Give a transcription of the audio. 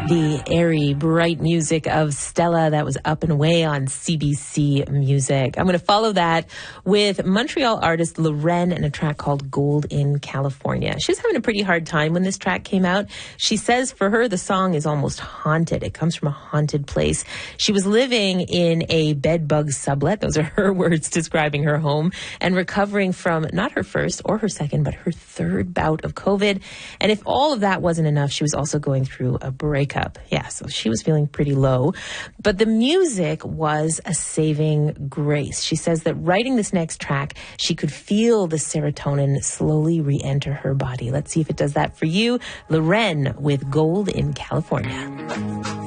The airy, bright music of Stella that was Up and Away on CBC Music. I'm going to follow that with Montreal artist Loren and a track called Gold in California. She was having a pretty hard time when this track came out. She says for her, the song is almost haunted. It comes from a haunted place. She was living in a bedbug sublet. Those are her words describing her home, and recovering from not her first or her second, but her third bout of COVID. And if all of that wasn't enough, she was also going through a breakup. Yeah, so she was feeling pretty low. But the music was a saving grace. She says that writing this next track, she could feel the serotonin slowly re-enter her body. Let's see if it does that for you. Loren with Gold in California.